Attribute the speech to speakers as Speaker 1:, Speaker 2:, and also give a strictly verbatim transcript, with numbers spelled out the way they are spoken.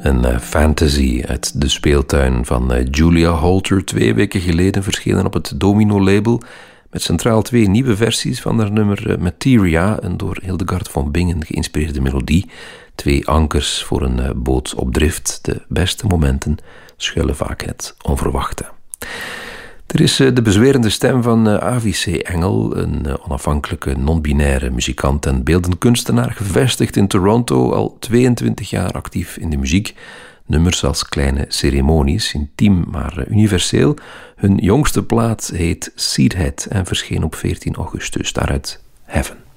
Speaker 1: Een uh, fantasy uit de speeltuin van uh, Julia Holter, twee weken geleden verschenen op het Domino-label, met centraal twee nieuwe versies van haar nummer uh, Materia, een door Hildegard von Bingen geïnspireerde melodie. Twee ankers voor een uh, boot op drift. De beste momenten schuilen vaak het onverwachte. Er is uh, de bezwerende stem van uh, Avi C. Engel, een uh, onafhankelijke non-binaire muzikant en beeldend kunstenaar, gevestigd in Toronto, al tweeëntwintig jaar actief in de muziek. Nummers als kleine ceremonies, intiem maar uh, universeel. Hun jongste plaat heet Seedhead en verscheen op veertien augustus, daaruit Heaven.